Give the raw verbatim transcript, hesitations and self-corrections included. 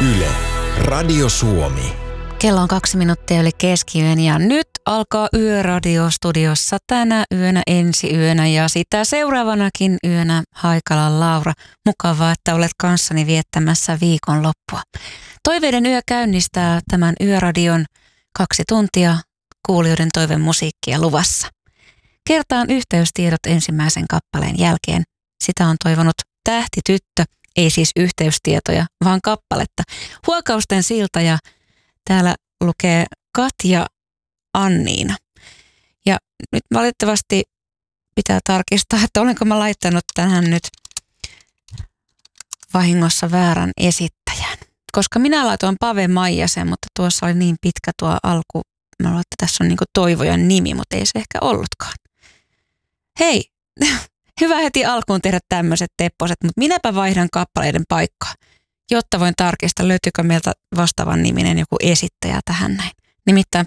Yle, Radio Suomi. Kello on kaksi minuuttia yli keskiyön ja nyt alkaa Yöradio studiossa tänä yönä, ensi yönä ja sitä seuraavanakin yönä Haikalan Laura. Mukavaa, että olet kanssani viettämässä viikonloppua. Toiveiden yö käynnistää tämän Yöradion kaksi tuntia kuulijoiden toivemusiikkia luvassa. Kertaan yhteystiedot ensimmäisen kappaleen jälkeen. Sitä on toivonut Tähtityttö, ei siis yhteystietoja, vaan kappaletta. Huokausten silta ja täällä lukee Katja Anniina. Ja nyt valitettavasti pitää tarkistaa, että olenko mä laittanut tähän nyt vahingossa väärän esittäjän. Koska minä laitoin Pave Maijasen, mutta tuossa oli niin pitkä tuo alku. Mä luulen, että tässä on niinku Toivojan nimi, mutta ei se ehkä ollutkaan. Hei, hyvä heti alkuun tehdä tämmöiset tepposet, mutta minäpä vaihdan kappaleiden paikkaa, jotta voin tarkistaa, löytyykö meiltä vastaavan niminen joku esittäjä tähän näin. Nimittäin